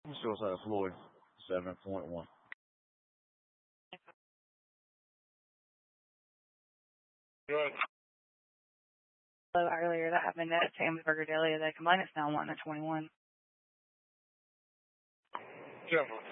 Suicide Floyd, 7.1. Earlier that happened at Sam's Burger Deli. The complainant's now wanting a 21. Yeah.